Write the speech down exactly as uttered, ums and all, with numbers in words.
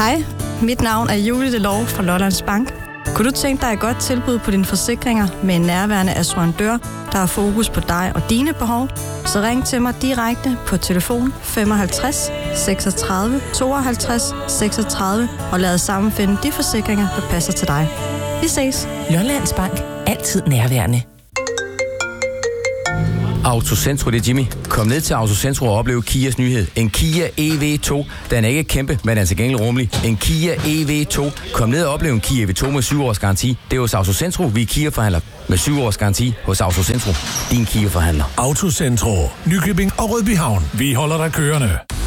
Hej, mit navn er Julie Delov fra Lollands Bank. Kunne du tænke dig et godt tilbud på dine forsikringer med en nærværende assurandør, der har fokus på dig og dine behov? Så ring til mig direkte på telefon femoghalvtreds seksogtredive tooghalvtreds seksogtredive og lad os sammen finde de forsikringer, der passer til dig. Vi ses. Lollands Bank. Altid nærværende. Autocentro, det er Jimmy. Kom ned til Autocentro og opleve Kias nyhed. En Kia E V to. Den er ikke kæmpe, men den er til gengæld rummelig. En Kia E V to. Kom ned og opleve en Kia E V to med syv års garanti. Det er hos Autocentro, vi er Kia-forhandler. Med syv års garanti hos Autocentro. Din Kia-forhandler. Autocentro. Nykøbing og Rødbyhavn. Vi holder dig kørende.